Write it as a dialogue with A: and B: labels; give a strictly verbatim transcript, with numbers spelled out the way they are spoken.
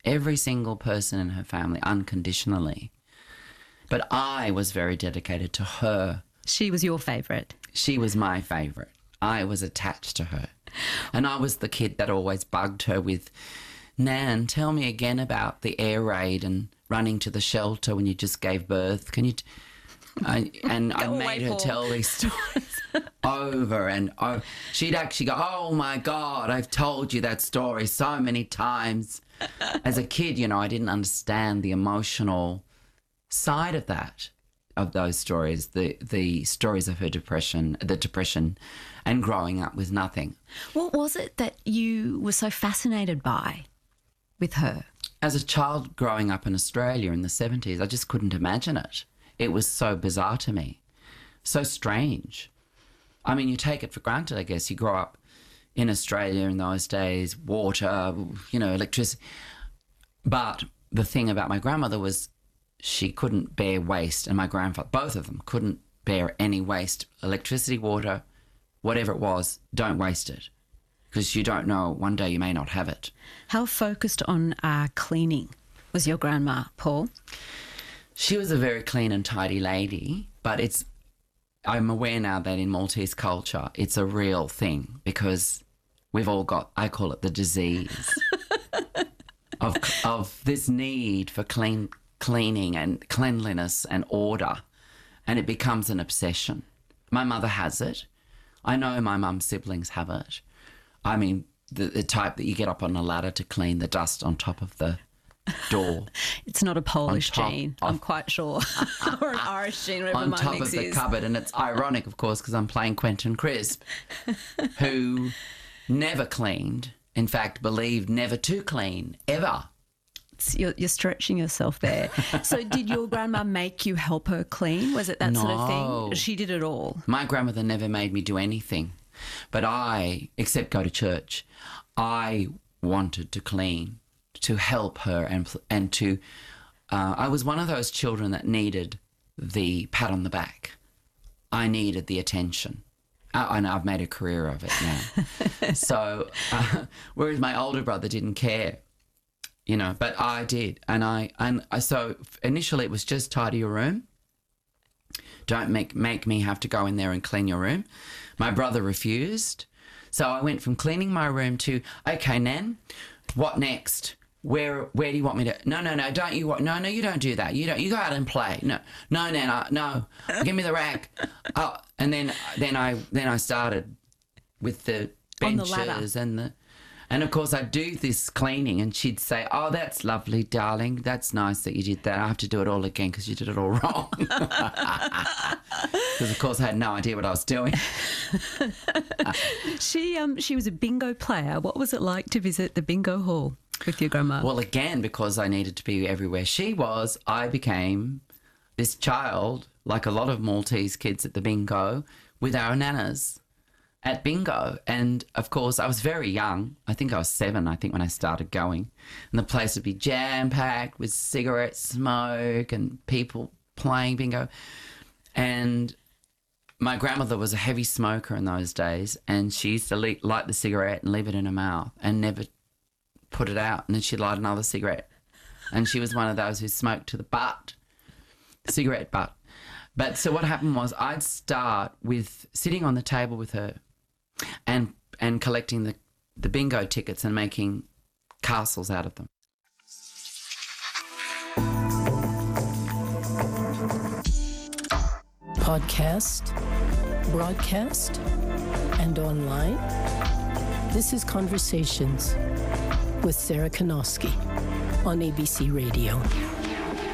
A: every single person in her family unconditionally. But I was very dedicated to her.
B: She was your favourite.
A: She was my favourite. I was attached to her. And I was the kid that always bugged her with, Nan, tell me again about the air raid and running to the shelter when you just gave birth. Can you... T-? I, and I made
B: away,
A: her
B: Paul.
A: tell these stories over and over. She'd actually go, oh, my God, I've told you that story so many times. As a kid, you know, I didn't understand the emotional side of that, of those stories, the the stories of her depression, the depression and growing up with nothing.
B: What was it that you were so fascinated by with her?
A: As a child growing up in Australia in the seventies, I just couldn't imagine it. It was so bizarre to me, so strange. I mean, you take it for granted, I guess. You grow up in Australia in those days, water, you know, electricity. But the thing about my grandmother was she couldn't bear waste, and my grandfather, both of them, couldn't bear any waste. Electricity, water, whatever it was, don't waste it, because you don't know, one day you may not have it.
B: How focused on uh, cleaning was your grandma, Paul?
A: She was a very clean and tidy lady, but it's, I'm aware now that in Maltese culture, it's a real thing, because we've all got, I call it the disease of of this need for clean cleaning and cleanliness and order, and it becomes an obsession. My mother has it. I know my mum's siblings have it. I mean, the, the type that you get up on a ladder to clean the dust on top of the door.
B: It's not a Polish
A: top
B: gene,
A: of-
B: I'm quite sure, or an Irish gene, whatever
A: On
B: my
A: top
B: mix
A: of the
B: is.
A: cupboard, and it's ironic, of course, because I'm playing Quentin Crisp, who never cleaned, in fact, believed never to clean, ever.
B: It's- You're, you're stretching yourself there. So did your grandma make you help her clean? Was it that sort of
A: No.
B: thing? She did it all.
A: My grandmother never made me do anything, but I, except go to church, I wanted to clean, to help her, and and to, uh, I was one of those children that needed the pat on the back. I needed the attention. I, and I've made a career of it now. So, uh, whereas my older brother didn't care, you know, but I did. And I, and I, so initially it was just tidy your room. Don't make, make me have to go in there and clean your room. My brother refused. So I went from cleaning my room to, okay, Nan, what next? Where where do you want me to? No, no, no, don't you want? No, no, you don't do that. You don't. You go out and play. No, no, Nan, no. Give me the rag. Oh, and then then I then I started with the
B: On the
A: benches
B: ladder.
A: and the, and of course I'd do this cleaning, and she'd say, "Oh, that's lovely, darling. That's nice that you did that. I have to do it all again because you did it all wrong." Because of course I had no idea what I was doing.
B: She um she was a bingo player. What was it like to visit the bingo hall with your grandma?
A: Well, again, because I needed to be everywhere she was, I became this child, like a lot of Maltese kids at the bingo, with our nanas at bingo. And, of course, I was very young. I think I was seven, I think, when I started going. And the place would be jam-packed with cigarette smoke and people playing bingo. And my grandmother was a heavy smoker in those days, and she used to le- light the cigarette and leave it in her mouth and never put it out, and then she'd light another cigarette. And she was one of those who smoked to the butt, cigarette butt. But so what happened was I'd start with sitting on the table with her and and collecting the, the bingo tickets and making castles out of them.
C: Podcast, broadcast, and online. This is Conversations with Sarah Kanowski on A B C Radio.